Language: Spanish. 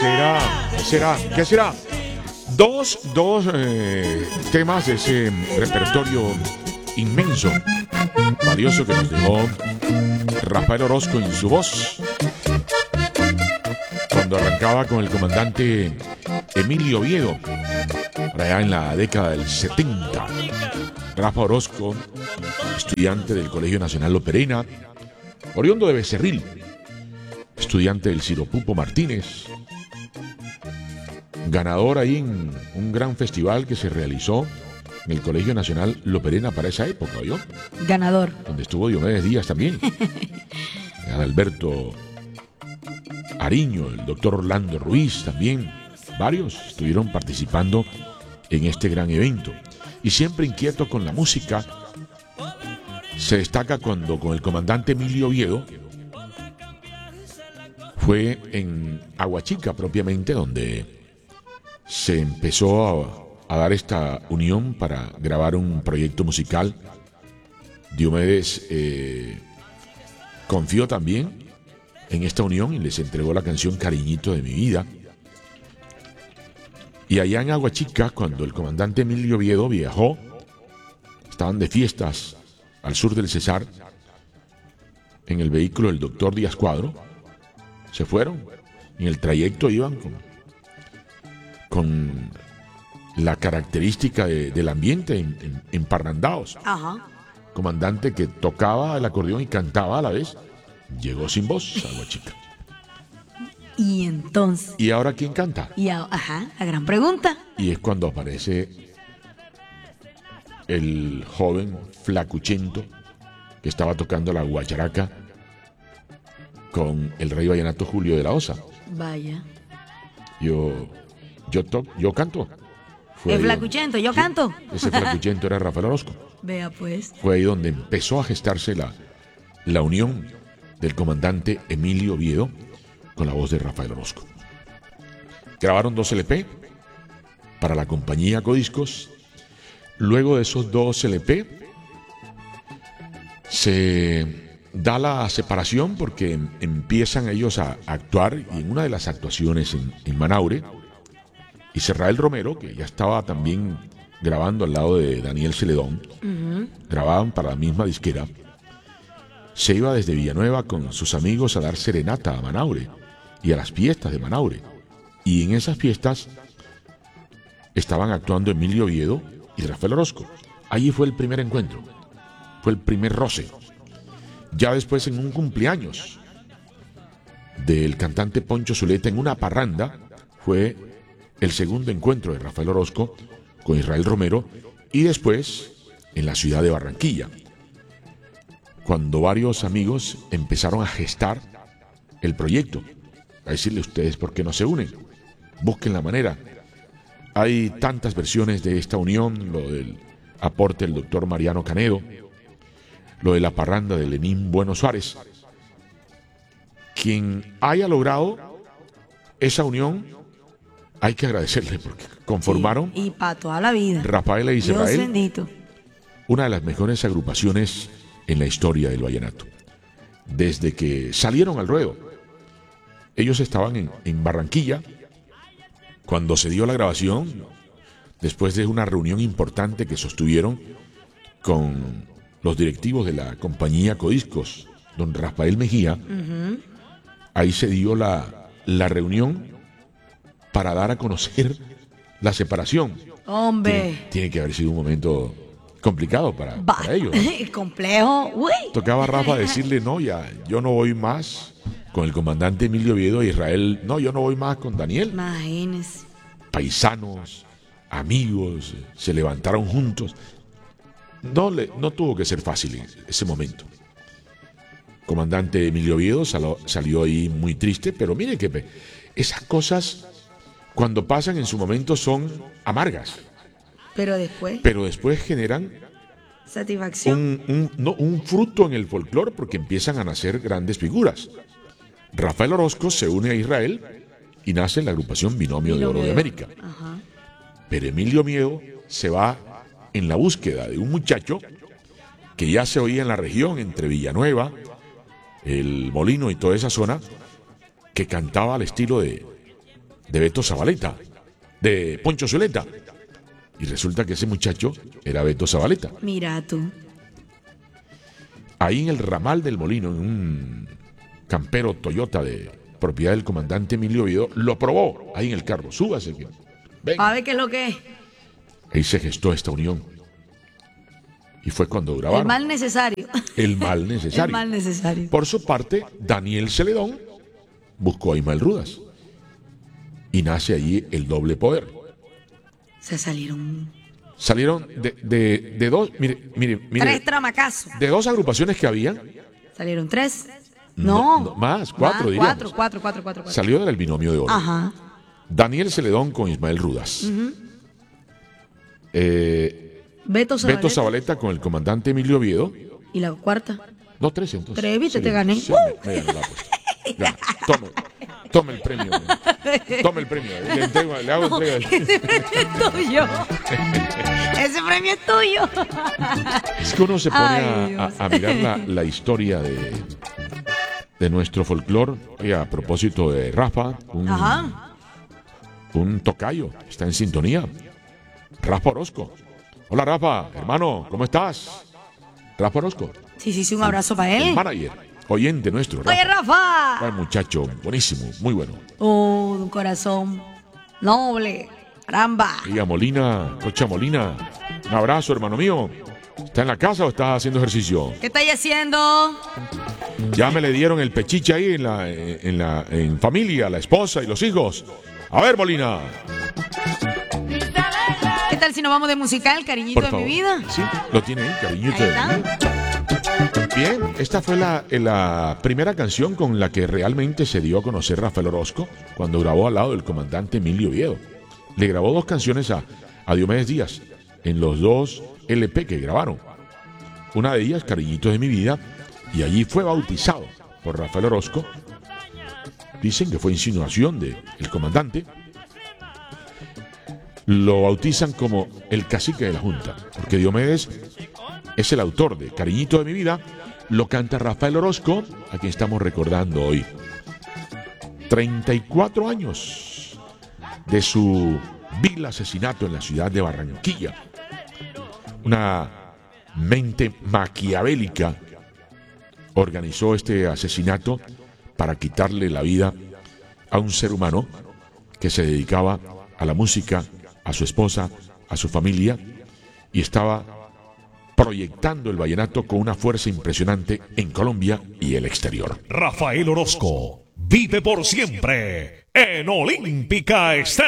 será? ¿Qué será? ¿Qué será? Dos temas de ese repertorio inmenso, valioso que nos dejó Rafael Orozco en su voz, cuando arrancaba con el comandante Emilio Oviedo, allá en la década del 70. Rafa Orozco, estudiante del Colegio Nacional Loperena, oriundo de Becerril, estudiante del Ciro Pupo Martínez, ganador ahí en un gran festival que se realizó en el Colegio Nacional Loperena para esa época, ¿oyó? Ganador. Donde estuvo Diomedes Díaz también. Adalberto Ariño, el doctor Orlando Ruiz también. Varios estuvieron participando en este gran evento. Y siempre inquieto con la música, se destaca cuando con el comandante Emilio Oviedo fue en Aguachica propiamente donde se empezó a dar esta unión para grabar un proyecto musical. Diomedes confió también en esta unión y les entregó la canción Cariñito de mi vida. Y allá en Aguachica, cuando el comandante Emilio Oviedo viajó, estaban de fiestas al sur del Cesar, en el vehículo del doctor Díaz Cuadro, se fueron. En el trayecto iban con la característica del ambiente emparrandados. Ajá. Comandante que tocaba el acordeón y cantaba a la vez, llegó sin voz a Aguachica. Y entonces. ¿Y ahora quién canta? Ajá, la gran pregunta. Y es cuando aparece el joven flacuchento que estaba tocando la guacharaca con el rey vallenato Julio de la Osa. Vaya. Yo canto. El flacuchento, yo canto. Ese flacuchento era Rafael Orozco. Vea pues. Fue ahí donde empezó a gestarse la unión del comandante Emilio Oviedo con la voz de Rafael Orozco. Grabaron 2 LP para la compañía Codiscos. Luego de esos 2 LP se da la separación porque empiezan ellos a actuar, y en una de las actuaciones en Manaure, Israel Romero, que ya estaba también grabando al lado de Daniel Celedón, grababan para la misma disquera, se iba desde Villanueva con sus amigos a dar serenata a Manaure y a las fiestas de Manaure. Y en esas fiestas estaban actuando Emilio Oviedo y Rafael Orozco. Allí fue el primer encuentro, fue el primer roce. Ya después, en un cumpleaños del cantante Poncho Zuleta en una parranda, fue el segundo encuentro de Rafael Orozco con Israel Romero, y después en la ciudad de Barranquilla, cuando varios amigos empezaron a gestar el proyecto, a decirle: ustedes, ¿por qué no se unen? Busquen la manera. Hay tantas versiones de esta unión, lo del aporte del doctor Mariano Canedo, lo de la parranda de Lenín Bueno Suárez. Quien haya logrado esa unión, hay que agradecerle, porque conformaron, sí, y para toda la vida, Rafael e Israel, Dios bendito, una de las mejores agrupaciones en la historia del vallenato. Desde que salieron al ruedo, ellos estaban en Barranquilla cuando se dio la grabación, después de una reunión importante que sostuvieron con los directivos de la compañía Codiscos, don Rafael Mejía. Ahí se dio la reunión para dar a conocer la separación. Hombre, Tiene que haber sido un momento complicado para ellos, ¿no? Complejo. Uy. Tocaba a Rafa decirle: no, ya, yo no voy más con el comandante Emilio Oviedo, e Israel: no, yo no voy más con Daniel. Imagínese. Paisanos, amigos, se levantaron juntos. No tuvo que ser fácil ese momento. Comandante Emilio Oviedo salió ahí muy triste, pero mire que esas cosas, cuando pasan en su momento, son amargas. Pero después generan satisfacción. un fruto en el folclore, porque empiezan a nacer grandes figuras. Rafael Orozco se une a Israel y nace la agrupación Binomio de Oro de América. Ajá. Pero Emilio Oviedo se va en la búsqueda de un muchacho que ya se oía en la región, entre Villanueva, El Molino y toda esa zona, que cantaba al estilo de de Beto Zabaleta, de Poncho Zuleta. Y resulta que ese muchacho era Beto Zabaleta. Mira tú. Ahí en el ramal del Molino, en un campero Toyota de propiedad del comandante Emilio Oviedo, lo probó ahí en el carro. Súbase. Ven. A ver qué es lo que es. Ahí se gestó esta unión. Y fue cuando grabaron. El mal necesario. El mal necesario. El mal necesario. Por su parte, Daniel Celedón buscó a Ismael Rudas. Y nace allí el doble poder. Se salieron de dos, mire. tres tramacazos. De dos agrupaciones que habían. Salieron tres. No. Más, cuatro, diríamos. Cuatro. Salió del binomio de oro. Ajá. Daniel Celedón con Ismael Rudas. Beto Zabaleta con el comandante Emilio Oviedo. ¿Y la cuarta? No, tres entonces. Tres, viste, te gané. Sí, me ganó la apuesta. Ya, tome el premio. Tome el premio. Le hago entrega. Ese premio es tuyo. Ese premio es tuyo. Es que uno se pone a mirar la historia de nuestro folclore. A propósito de Rafa, un tocayo, está en sintonía. Rafa Orozco. Hola Rafa, hermano, ¿cómo estás? Rafa Orozco. Sí, un abrazo para él. El manager, oyente nuestro. Oye, Rafa. Buen muchacho, buenísimo, muy bueno. Oh, un corazón noble, caramba. Diga Molina, Cocha Molina, un abrazo, hermano mío. ¿Está en la casa o está haciendo ejercicio? ¿Qué estáis haciendo? Ya me le dieron el pechiche ahí en familia, la esposa y los hijos. A ver, Molina. ¿Qué tal si nos vamos de musical, Cariñito de mi vida? Sí, lo tiene ahí, Cariñito de mi vida. Bien, esta fue la primera canción con la que realmente se dio a conocer Rafael Orozco cuando grabó al lado del comandante Emilio Oviedo. Le grabó dos canciones a Diomedes Díaz en los dos LP que grabaron. Una de ellas, Cariñito de mi vida, y allí fue bautizado por Rafael Orozco. Dicen que fue insinuación del comandante. Lo bautizan como el cacique de la Junta, porque Diomedes es el autor de Cariñito de mi vida. Lo canta Rafael Orozco, a quien estamos recordando hoy. 34 años de su vil asesinato en la ciudad de Barranquilla. Una mente maquiavélica organizó este asesinato para quitarle la vida a un ser humano que se dedicaba a la música, a su esposa, a su familia, y estaba proyectando el vallenato con una fuerza impresionante en Colombia y el exterior. Rafael Orozco vive por siempre en Olímpica Estéreo.